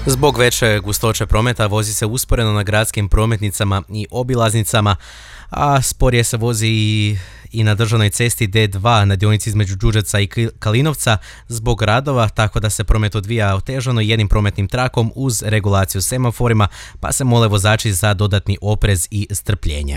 Zbog veće gustoće prometa vozi se usporeno na gradskim prometnicama i obilaznicama, a sporije se vozi i na državnoj cesti D2 na dionici između Đurđevca i Kalinovca zbog radova, tako da se promet odvija otežano jednim prometnim trakom uz regulaciju semaforima, pa se mole vozači za dodatni oprez i strpljenje.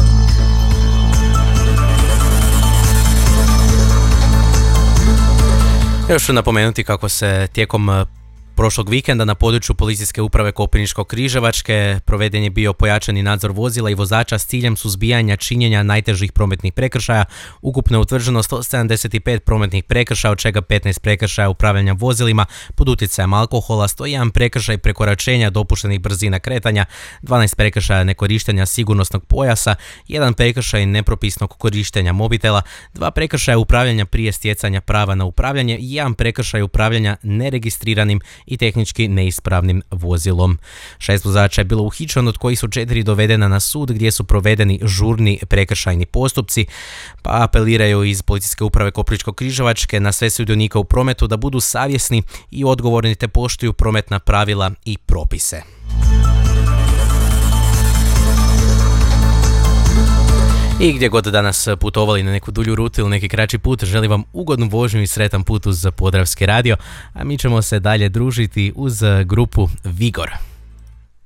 Još ću napomenuti kako se tijekom prošlog vikenda na području policijske uprave Koprivničko-Križevačke proveden je bio pojačani nadzor vozila i vozača s ciljem suzbijanja činjenja najtežih prometnih prekršaja. Ukupno je utvrđeno 175 prometnih prekršaja, od čega 15 prekršaja upravljanja vozilima pod utjecajem alkohola, 101 prekršaj prekoračenja dopuštenih brzina kretanja, 12 prekršaja nekorištenja sigurnosnog pojasa, 1 prekršaj nepropisnog korištenja mobitela, 2 prekršaja upravljanja prije stjecanja prava na upravljanje i 1 prekršaj upravljanja neregistriranim i tehnički neispravnim vozilom. 6 vozača je bilo uhićeno, od kojih su 4 dovedena na sud gdje su provedeni žurni prekršajni postupci, pa apeliraju iz policijske uprave Koprivničko-Križevačke na sve sudionike u prometu da budu savjesni i odgovorni te poštuju prometna pravila i propise. I gdje god danas putovali na neku dulju rutu ili neki kraći put, želim vam ugodnu vožnju i sretan put uz Podravski radio, a mi ćemo se dalje družiti uz grupu Vigor.